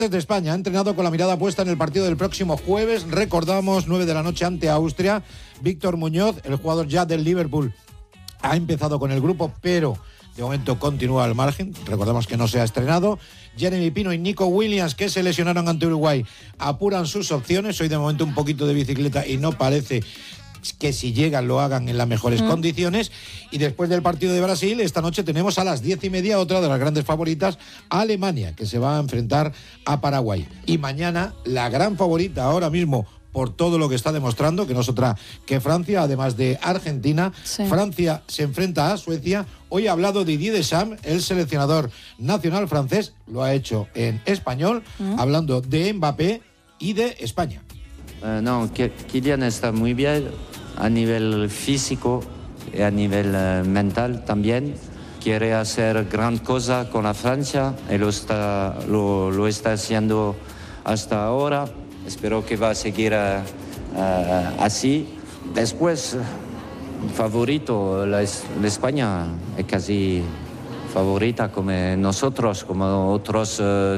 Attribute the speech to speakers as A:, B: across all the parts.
A: de España ha entrenado con la mirada puesta en el partido del próximo jueves. Recordamos, 9 de la noche ante Austria. Víctor Muñoz, el jugador ya del Liverpool, ha empezado con el grupo, pero de momento continúa al margen. Recordamos que no se ha estrenado. Jeremy Pino y Nico Williams, que se lesionaron ante Uruguay, apuran sus opciones. Hoy de momento un poquito de bicicleta y no parece que si llegan lo hagan en las mejores condiciones. Y después del partido de Brasil, esta noche tenemos a las 10:30 otra de las grandes favoritas, Alemania, que se va a enfrentar a Paraguay. Y mañana la gran favorita ahora mismo, por todo lo que está demostrando, que no es otra que Francia, además de Argentina. Sí. Francia se enfrenta a Suecia. Hoy ha hablado Didier Deschamps, el seleccionador nacional francés, lo ha hecho en español, hablando de Mbappé y de España.
B: Kylian está muy bien a nivel físico y a nivel mental también. Quiere hacer gran cosa con la Francia y lo está haciendo hasta ahora. Espero que va a seguir así. Después, favorito, la España es casi favorita como nosotros, como otros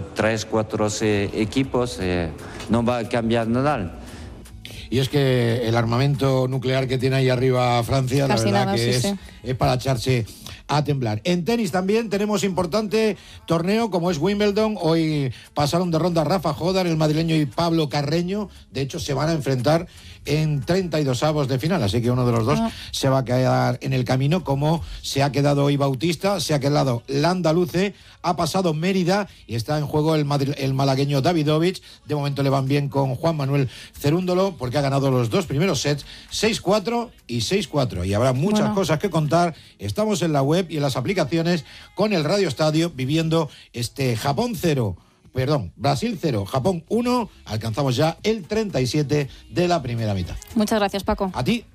B: 3-4 equipos. No va a cambiar nada.
A: Y es que el armamento nuclear que tiene ahí arriba Francia, casi la verdad nada, que es para echarse a temblar. En tenis también tenemos importante torneo como es Wimbledon. Hoy pasaron de ronda Rafa Jodar, el madrileño, y Pablo Carreño. De hecho, se van a enfrentar en 32avos de final, así que uno de los dos se va a quedar en el camino, como se ha quedado hoy Bautista, se ha quedado Landaluce, ha pasado Mérida y está en juego el malagueño Davidovich. De momento le van bien con Juan Manuel Cerúndolo, porque ha ganado los dos primeros sets, 6-4 y 6-4. Y habrá muchas cosas que contar. Estamos en la web y en las aplicaciones con el Radio Estadio, viviendo este Brasil 0, Japón 1. Alcanzamos ya el 37 de la primera mitad.
C: Muchas gracias, Paco.
A: A ti.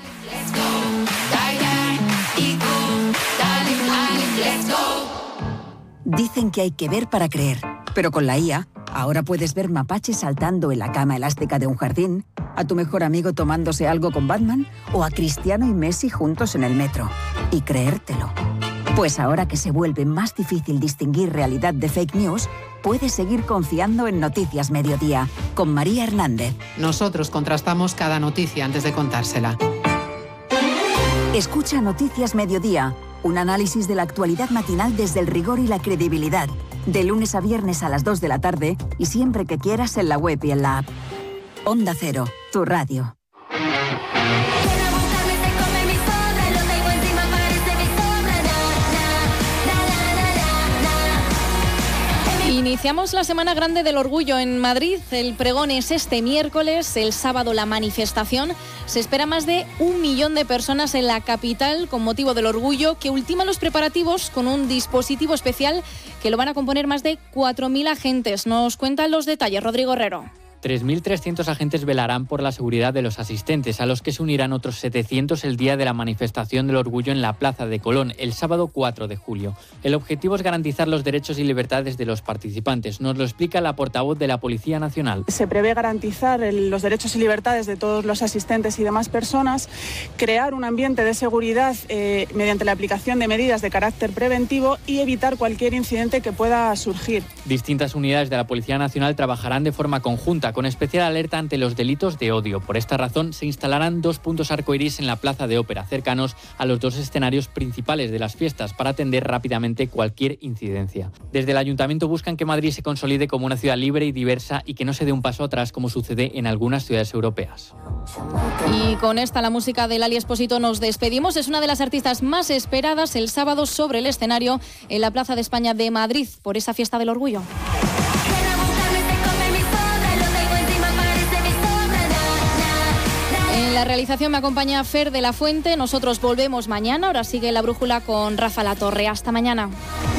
D: Dicen que hay que ver para creer, pero con la IA, ahora puedes ver mapaches saltando en la cama elástica de un jardín, a tu mejor amigo tomándose algo con Batman o a Cristiano y Messi juntos en el metro. Y creértelo. Pues ahora que se vuelve más difícil distinguir realidad de fake news, puedes seguir confiando en Noticias Mediodía, con María Hernández.
E: Nosotros contrastamos cada noticia antes de contársela.
D: Escucha Noticias Mediodía, un análisis de la actualidad matinal desde el rigor y la credibilidad. De lunes a viernes a las 2 de la tarde y siempre que quieras en la web y en la app. Onda Cero, tu radio.
C: Iniciamos la Semana Grande del Orgullo en Madrid. El pregón es este miércoles, el sábado la manifestación. Se espera más de 1 millón de personas en la capital con motivo del orgullo, que ultima los preparativos con un dispositivo especial que lo van a componer más de 4.000 agentes. Nos cuentan los detalles Rodrigo Herrero.
F: 3.300 agentes velarán por la seguridad de los asistentes, a los que se unirán otros 700 el día de la manifestación del orgullo en la Plaza de Colón, el sábado 4 de julio. El objetivo es garantizar los derechos y libertades de los participantes. Nos lo explica la portavoz de la Policía Nacional.
G: Se prevé garantizar los derechos y libertades de todos los asistentes y demás personas, crear un ambiente de seguridad mediante la aplicación de medidas de carácter preventivo y evitar cualquier incidente que pueda surgir.
F: Distintas unidades de la Policía Nacional trabajarán de forma conjunta, con especial alerta ante los delitos de odio. Por esta razón, se instalarán 2 puntos arcoiris en la Plaza de Ópera, cercanos a los 2 escenarios principales de las fiestas, para atender rápidamente cualquier incidencia. Desde el Ayuntamiento buscan que Madrid se consolide como una ciudad libre y diversa y que no se dé un paso atrás, como sucede en algunas ciudades europeas.
C: Y con esta, la música de Lali Espósito, nos despedimos. Es una de las artistas más esperadas el sábado sobre el escenario en la Plaza de España de Madrid, por esa fiesta del orgullo. En la realización me acompaña Fer de la Fuente. Nosotros volvemos mañana. Ahora sigue La Brújula con Rafa Latorre. Hasta mañana.